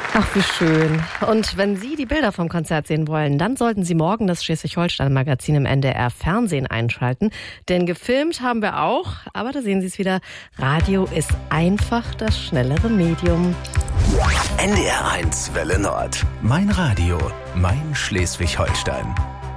Ach, wie schön. Und wenn Sie die Bilder vom Konzert sehen wollen, dann sollten Sie morgen das Schleswig-Holstein-Magazin im NDR Fernsehen einschalten. Denn gefilmt haben wir auch, aber da sehen Sie es wieder, Radio ist einfach das schnellere Medium. NDR 1 Welle Nord. Mein Radio, mein Schleswig-Holstein.